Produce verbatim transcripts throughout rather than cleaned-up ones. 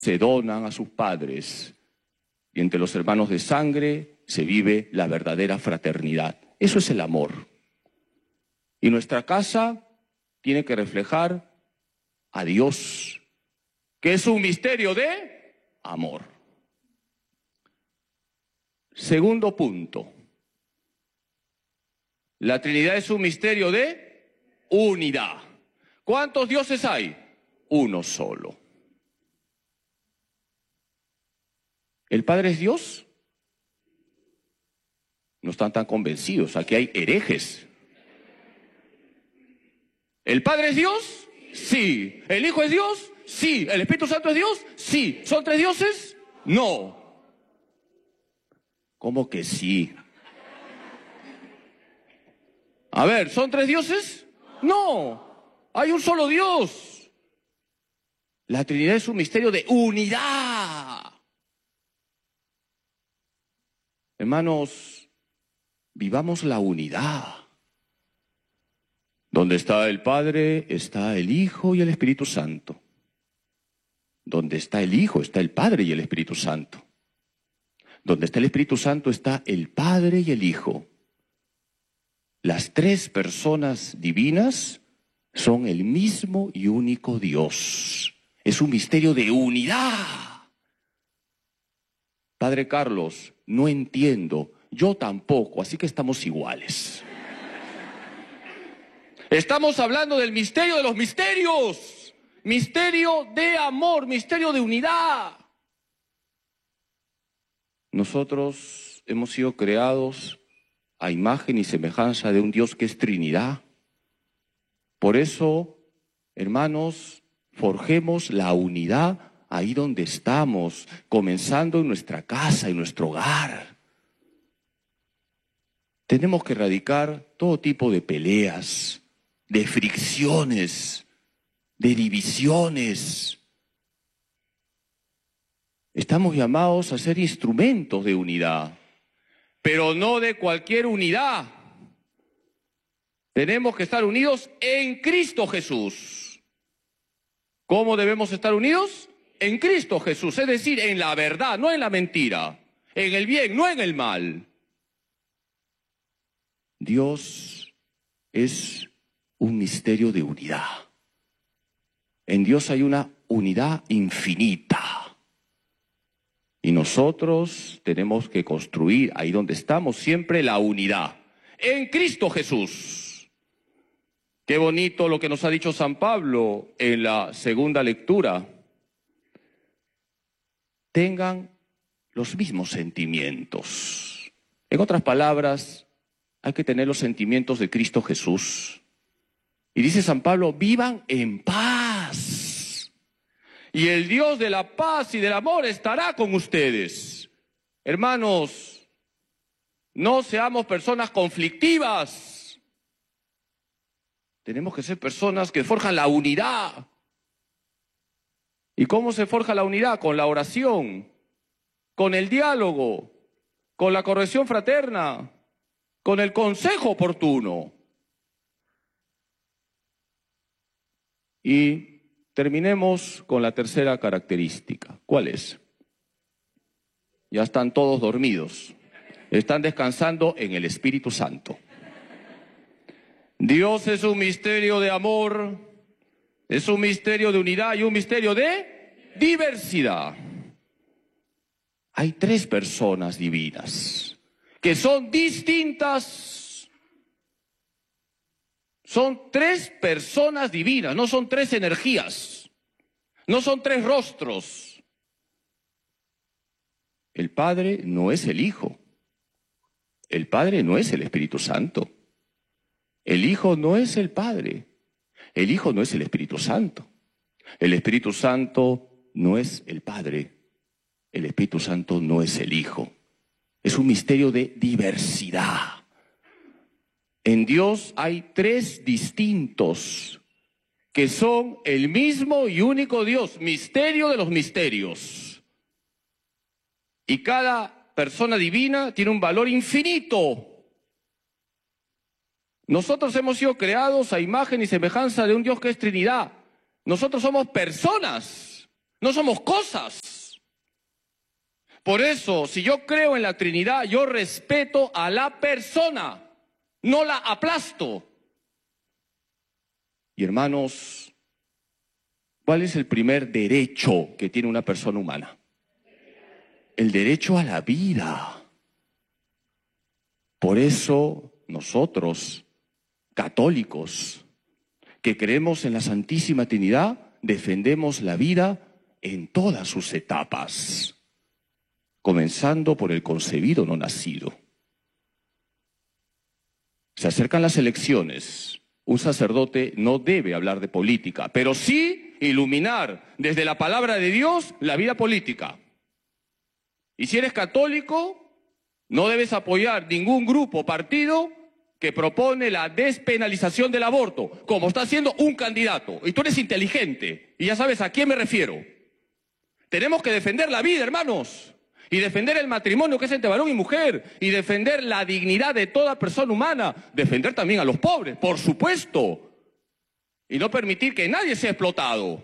se donan a sus padres y entre los hermanos de sangre se vive la verdadera fraternidad. Eso es el amor. Y nuestra casa tiene que reflejar a Dios, que es un misterio de amor. Segundo punto. La Trinidad es un misterio de unidad. ¿Cuántos dioses hay? Uno solo. ¿El Padre es Dios? No están tan convencidos. Aquí hay herejes. ¿El Padre es Dios? Sí. ¿El Hijo es Dios? Sí. ¿El Espíritu Santo es Dios? Sí. ¿Son tres dioses? No. ¿Cómo que sí? A ver, ¿son tres dioses? No. Hay un solo Dios. La Trinidad es un misterio de unidad. Hermanos, vivamos la unidad. Donde está el Padre, está el Hijo y el Espíritu Santo. Donde está el Hijo, está el Padre y el Espíritu Santo. Donde está el Espíritu Santo, está el Padre y el Hijo. Las tres personas divinas son el mismo y único Dios. Es un misterio de unidad. Padre Carlos, no entiendo. Yo tampoco, así que estamos iguales. Estamos hablando del misterio de los misterios. Misterio de amor, misterio de unidad. Nosotros hemos sido creados a imagen y semejanza de un Dios que es Trinidad. Por eso, hermanos, forjemos la unidad ahí donde estamos, comenzando en nuestra casa, en nuestro hogar. Tenemos que erradicar todo tipo de peleas, de fricciones, de divisiones. Estamos llamados a ser instrumentos de unidad, pero no de cualquier unidad. Tenemos que estar unidos en Cristo Jesús. ¿Cómo debemos estar unidos? En Cristo Jesús, es decir, en la verdad, no en la mentira, en el bien, no en el mal. Dios es un misterio de unidad. En Dios hay una unidad infinita. Y nosotros tenemos que construir ahí donde estamos siempre la unidad. En Cristo Jesús. Qué bonito lo que nos ha dicho San Pablo en la segunda lectura. Tengan los mismos sentimientos. En otras palabras, hay que tener los sentimientos de Cristo Jesús. Y dice San Pablo, vivan en paz. Y el Dios de la paz y del amor estará con ustedes. Hermanos, no seamos personas conflictivas. Tenemos que ser personas que forjan la unidad. ¿Y cómo se forja la unidad? Con la oración, con el diálogo, con la corrección fraterna, con el consejo oportuno. Y terminemos con la tercera característica. ¿Cuál es? Ya están todos dormidos. Están descansando en el Espíritu Santo. Dios es un misterio de amor, es un misterio de unidad y un misterio de diversidad. Hay tres personas divinas que son distintas. Son tres personas divinas, no son tres energías, no son tres rostros. El Padre no es el Hijo, el Padre no es el Espíritu Santo, el Hijo no es el Padre, el Hijo no es el Espíritu Santo, el Espíritu Santo no es el Padre, el Espíritu Santo no es el Hijo. Es un misterio de diversidad. En Dios hay tres distintos que son el mismo y único Dios, misterio de los misterios. Y cada persona divina tiene un valor infinito. Nosotros hemos sido creados a imagen y semejanza de un Dios que es Trinidad. Nosotros somos personas, No somos cosas. Por eso, si yo creo en la Trinidad, yo respeto a la persona, no la aplasto. Y hermanos, ¿cuál es el primer derecho que tiene una persona humana? El derecho a la vida. Por eso nosotros, católicos, que creemos en la Santísima Trinidad, defendemos la vida en todas sus etapas, comenzando por el concebido no nacido. Se acercan las elecciones. Un sacerdote no debe hablar de política, pero sí iluminar desde la palabra de Dios la vida política. Y si eres católico, no debes apoyar ningún grupo o partido que propone la despenalización del aborto, como está haciendo un candidato. Y tú eres inteligente, y ya sabes a quién me refiero. Tenemos que defender la vida, hermanos, y defender el matrimonio que es entre varón y mujer, y defender la dignidad de toda persona humana, defender también a los pobres, por supuesto, y no permitir que nadie sea explotado.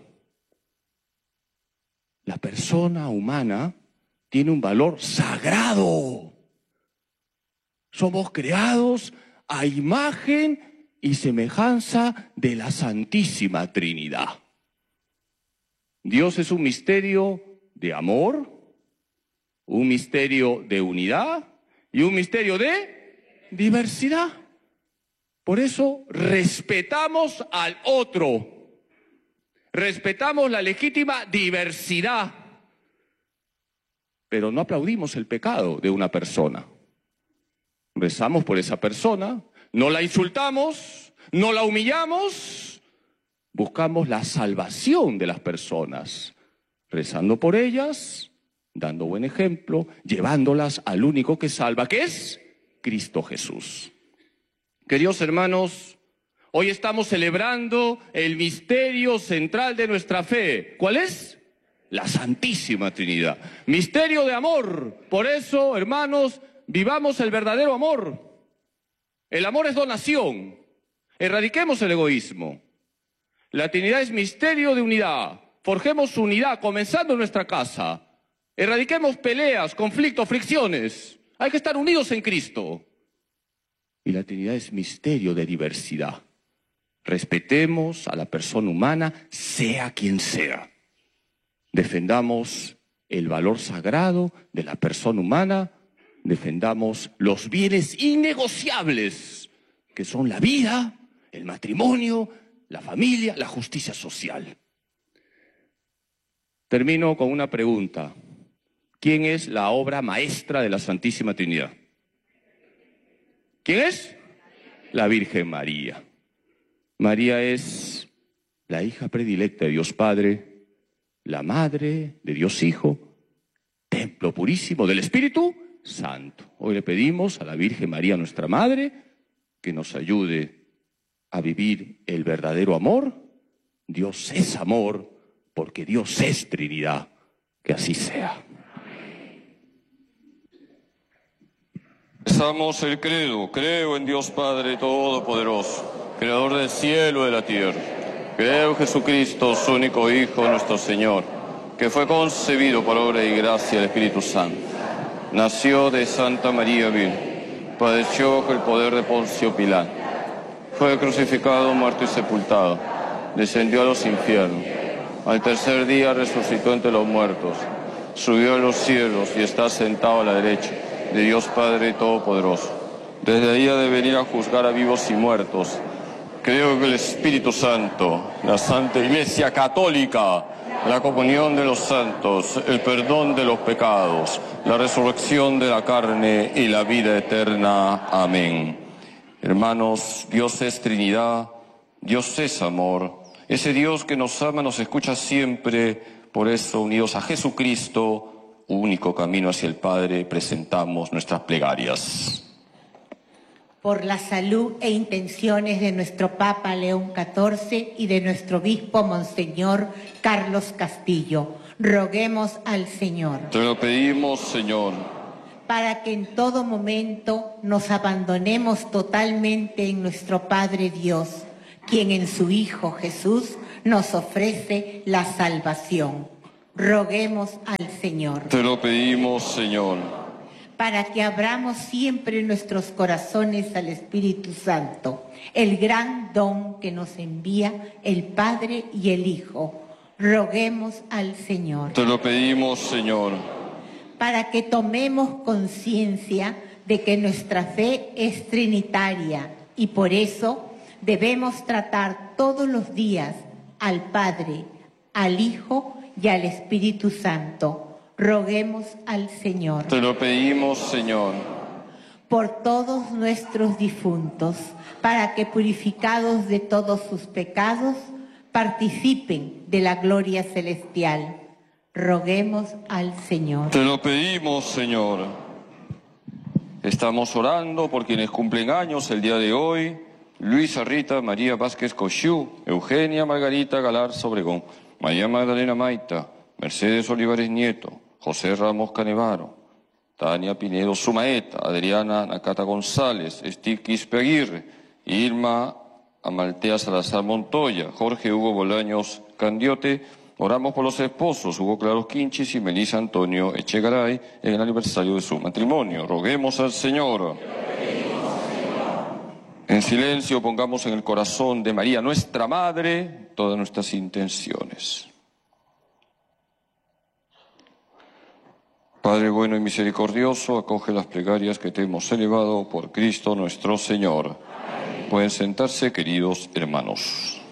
La persona humana tiene un valor sagrado. Somos creados a imagen y semejanza de la Santísima Trinidad. Dios es un misterio de amor, un misterio de unidad y un misterio de diversidad. Por eso respetamos al otro, respetamos la legítima diversidad, pero no aplaudimos el pecado de una persona. Rezamos por esa persona, no la insultamos, no la humillamos, buscamos la salvación de las personas, rezando por ellas, dando buen ejemplo, llevándolas al único que salva, que es Cristo Jesús. Queridos hermanos, hoy estamos celebrando el misterio central de nuestra fe. ¿Cuál es? La Santísima Trinidad. Misterio de amor. Por eso, hermanos, vivamos el verdadero amor. El amor es donación. Erradiquemos el egoísmo. La Trinidad es misterio de unidad. Forjemos unidad, comenzando en nuestra casa. Erradiquemos peleas, conflictos, fricciones. Hay que estar unidos en Cristo. Y la Trinidad es misterio de diversidad. Respetemos a la persona humana, sea quien sea. Defendamos el valor sagrado de la persona humana. Defendamos los bienes innegociables, que son la vida, el matrimonio, la familia, la justicia social. Termino con una pregunta. ¿Quién es la obra maestra de la Santísima Trinidad? ¿Quién es? La Virgen María. María es la hija predilecta de Dios Padre, la madre de Dios Hijo, templo purísimo del Espíritu Santo. Hoy le pedimos a la Virgen María, nuestra Madre, que nos ayude a vivir el verdadero amor. Dios es amor, porque Dios es Trinidad. Que así sea. Rezamos el credo. Creo en Dios Padre Todopoderoso, Creador del cielo y de la tierra. Creo en Jesucristo, su único Hijo, nuestro Señor, que fue concebido por obra y gracia del Espíritu Santo. Nació de Santa María Virgen, padeció con el poder de Poncio Pilato, fue crucificado, muerto y sepultado, descendió a los infiernos, al tercer día resucitó entre los muertos, subió a los cielos y está sentado a la derecha de Dios Padre Todopoderoso. Desde ahí ha de venir a juzgar a vivos y muertos. Creo en el Espíritu Santo, la Santa Iglesia Católica, la comunión de los santos, el perdón de los pecados, la resurrección de la carne y la vida eterna. Amén. Hermanos, Dios es Trinidad, Dios es amor. Ese Dios que nos ama nos escucha siempre. Por eso, unidos a Jesucristo, único camino hacia el Padre, presentamos nuestras plegarias. Por la salud e intenciones de nuestro Papa León catorce y de nuestro obispo Monseñor Carlos Castillo, roguemos al Señor. Te lo pedimos, Señor. Para que en todo momento nos abandonemos totalmente en nuestro Padre Dios, quien en su Hijo Jesús nos ofrece la salvación. Roguemos al Señor. Te lo pedimos, Señor. Para que abramos siempre nuestros corazones al Espíritu Santo, el gran don que nos envía el Padre y el Hijo. Roguemos al Señor. Te lo pedimos, Señor. Para que tomemos conciencia de que nuestra fe es trinitaria y por eso debemos tratar todos los días al Padre, al Hijo y al Espíritu Santo. Roguemos al Señor. Te lo pedimos, Señor. Por todos nuestros difuntos, para que purificados de todos sus pecados, participen de la gloria celestial. Roguemos al Señor. Te lo pedimos, Señor. Estamos orando por quienes cumplen años el día de hoy. Luisa Rita María Vázquez Coxiú, Eugenia Margarita Galarza Obregón, María Magdalena Maita, Mercedes Olivares Nieto, José Ramos Canevaro, Tania Pinedo Sumaeta, Adriana Nakata González, Steve Quispe Aguirre, Irma Amaltea Salazar Montoya, Jorge Hugo Bolaños Candiote. Oramos por los esposos Hugo Claros Quinchis y Melissa Antonio Echegaray en el aniversario de su matrimonio. Roguemos al Señor. En silencio pongamos en el corazón de María, nuestra Madre, todas nuestras intenciones. Padre bueno y misericordioso, acoge las plegarias que te hemos elevado por Cristo nuestro Señor. Amén. Pueden sentarse, queridos hermanos.